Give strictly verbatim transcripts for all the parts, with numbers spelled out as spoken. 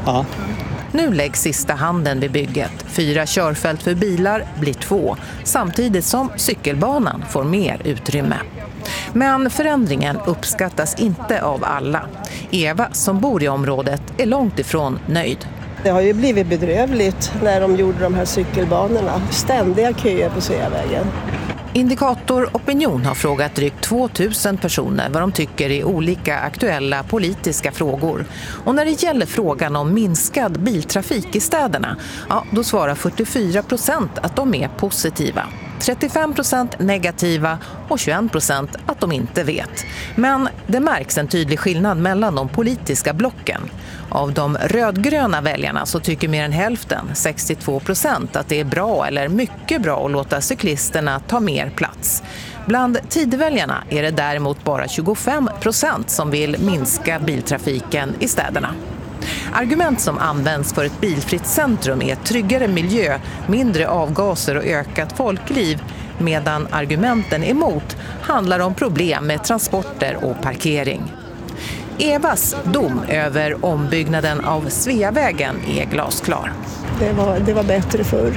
Ja. Nu läggs sista handen vid bygget. Fyra körfält för bilar blir två, samtidigt som cykelbanan får mer utrymme. Men förändringen uppskattas inte av alla. Eva, som bor i området, är långt ifrån nöjd. Det har ju blivit bedrövligt när de gjorde de här cykelbanorna. Ständiga köer på Sveavägen. Indikator Opinion har frågat drygt tvåtusen personer vad de tycker i olika aktuella politiska frågor. Och när det gäller frågan om minskad biltrafik i städerna, ja, då svarar fyrtiofyra procent att de är positiva. trettiofem procent negativa och tjugoett procent att de inte vet. Men det märks en tydlig skillnad mellan de politiska blocken. Av de rödgröna väljarna så tycker mer än hälften, sextiotvå procent, att det är bra eller mycket bra att låta cyklisterna ta mer plats. Bland tidväljarna är det däremot bara tjugofem procent som vill minska biltrafiken i städerna. Argument som används för ett bilfritt centrum är tryggare miljö, mindre avgaser och ökat folkliv, medan argumenten emot handlar om problem med transporter och parkering. Evas dom över ombyggnaden av Sveavägen är glasklar. Det var, det var bättre förr.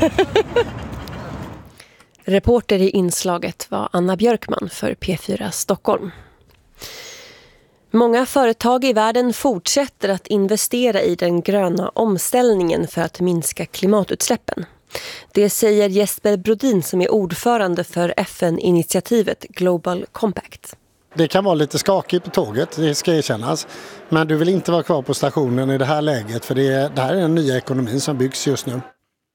Reporter i inslaget var Anna Björkman för P fyra Stockholm. Många företag i världen fortsätter att investera i den gröna omställningen för att minska klimatutsläppen. Det säger Jesper Brodin som är ordförande för F N-initiativet Global Compact. Det kan vara lite skakigt på tåget, det ska erkännas. Men du vill inte vara kvar på stationen i det här läget, för det, det här är den nya ekonomin som byggs just nu.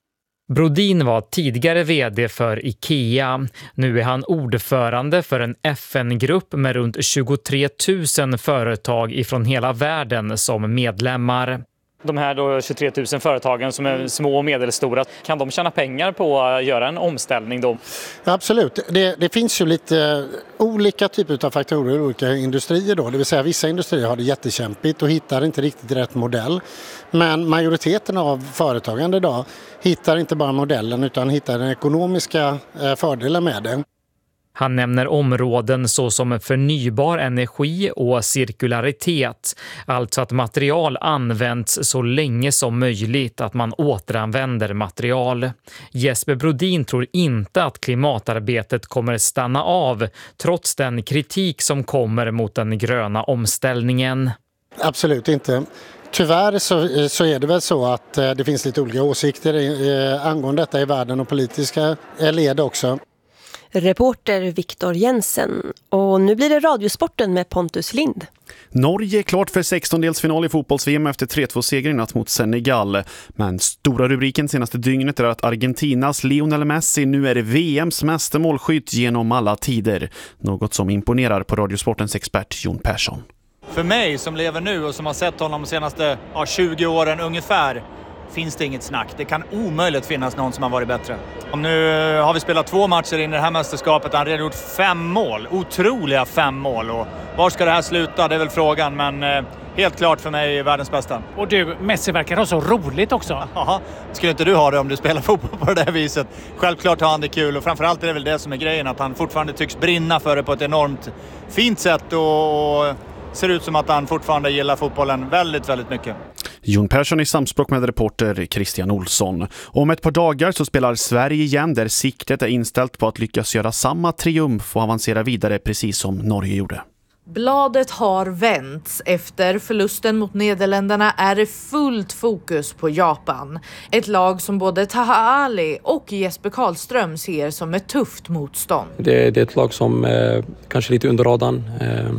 Brodin var tidigare vd för IKEA. Nu är han ordförande för en F N-grupp med runt tjugotre tusen företag ifrån hela världen som medlemmar. De här då tjugotre tusen företagen som är små och medelstora, kan de tjäna pengar på att göra en omställning då? Ja, absolut. Det, det finns ju lite olika typer av faktorer i olika industrier då. Det vill säga vissa industrier har det jättekämpigt och hittar inte riktigt rätt modell. Men majoriteten av företagande idag hittar inte bara modellen utan hittar den ekonomiska fördelen med det. Han nämner områden såsom förnybar energi och cirkularitet, alltså att material används så länge som möjligt, att man återanvänder material. Jesper Brodin tror inte att klimatarbetet kommer stanna av, trots den kritik som kommer mot den gröna omställningen. Absolut inte. Tyvärr så, så är det väl så att det finns lite olika åsikter eh, angående detta i världen och politiska led också. Reporter Viktor Jensen. Och nu blir det radiosporten med Pontus Lind. Norge är klart för sextondelsfinal i fotbolls-V M efter tre två seger i natt mot Senegal. Men stora rubriken senaste dygnet är att Argentinas Lionel Messi nu är V M:s mesta målskytt genom alla tider. Något som imponerar på radiosportens expert Jon Persson. För mig som lever nu och som har sett honom de senaste ja, tjugo åren ungefär, finns det inget snack. Det kan omöjligt finnas någon som har varit bättre. Och nu har vi spelat två matcher in i det här mästerskapet. Han har redan gjort fem mål. Otroliga fem mål. Och var ska det här sluta? Det är väl frågan. Men eh, helt klart för mig världens bästa. Och du, Messi verkar ha så roligt också. Jaha, skulle inte du ha det om du spelar fotboll på det där viset? Självklart har han det kul. Och framförallt är det väl det som är grejen. Att han fortfarande tycks brinna för det på ett enormt fint sätt. Och ser ut som att han fortfarande gillar fotbollen väldigt, väldigt mycket. Jon Persson i samspråk med reporter Christian Olsson. Om ett par dagar så spelar Sverige igen där siktet är inställt på att lyckas göra samma triumf och avancera vidare precis som Norge gjorde. Bladet har vänts. Efter förlusten mot Nederländerna är det fullt fokus på Japan. Ett lag som både Taha Ali och Jesper Karlström ser som ett tufft motstånd. Det, det är ett lag som eh, kanske lite under radarn. Eh,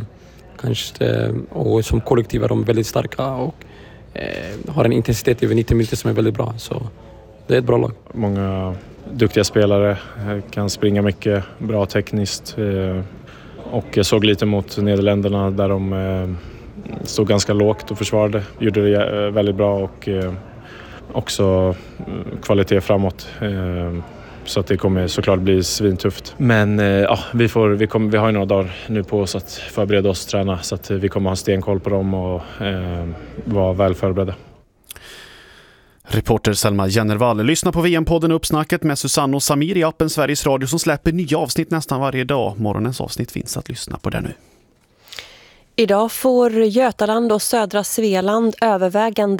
kanske, och som kollektiv är de väldigt starka och eh, har en intensitet över nittio minuter som är väldigt bra. Så det är ett bra lag. Många duktiga spelare, kan springa mycket, bra tekniskt. Eh, och jag såg lite mot Nederländerna där de eh, stod ganska lågt och försvarade. Gjorde det eh, väldigt bra och eh, också eh, kvalitet framåt. Eh, Så att det kommer såklart bli svintufft. Men eh, ja, vi, får, vi, kommer, vi har ju några dagar nu på oss att förbereda oss, träna. Så att vi kommer ha stenkoll på dem och eh, vara väl förberedda. Reporter Selma Jennervall. Lyssna på V M-podden Uppsnacket med Susanne och Samir i appen Sveriges Radio som släpper nya avsnitt nästan varje dag. Morgonens avsnitt finns att lyssna på där nu. Idag får Götaland och södra Svealand övervägande